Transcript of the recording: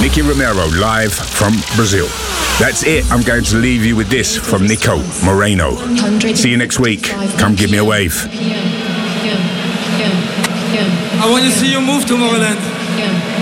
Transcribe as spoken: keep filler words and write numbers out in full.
Nicky Romero live from Brazil. That's it. I'm going to leave you with this from Nico Moreno. See you next week. Come give me a wave. I want to see you move, Tomorrowland.